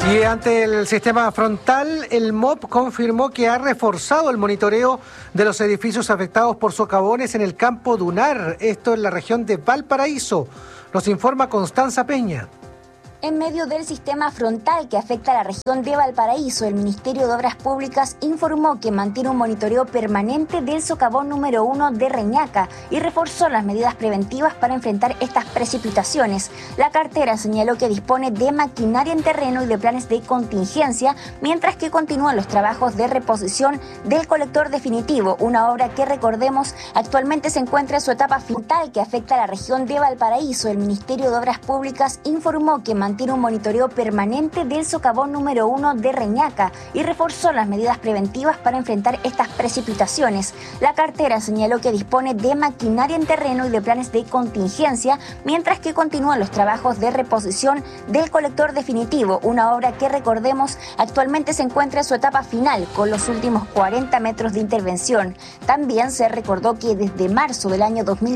Y ante el sistema frontal, el MOP confirmó que ha reforzado el monitoreo de los edificios afectados por socavones en el campo Dunar, esto en la región de Valparaíso. Nos informa Constanza Peña. En medio del sistema frontal que afecta a la región de Valparaíso, el Ministerio de Obras Públicas informó que mantiene un monitoreo permanente del socavón número 1 de Reñaca y reforzó las medidas preventivas para enfrentar estas precipitaciones. La cartera señaló que dispone de maquinaria en terreno y de planes de contingencia, mientras que continúan los trabajos de reposición del colector definitivo, una obra que, recordemos, actualmente se encuentra en su etapa final que afecta a la región de Valparaíso. El Ministerio de Obras Públicas informó que mantiene un monitoreo permanente del socavón número 1 de Reñaca y reforzó las medidas preventivas para enfrentar estas precipitaciones. La cartera señaló que dispone de maquinaria en terreno y de planes de contingencia, mientras que continúan los trabajos de reposición del colector definitivo, una obra que, recordemos, actualmente se encuentra en su etapa final con los últimos 40 metros de intervención. También se recordó que desde marzo del año 2020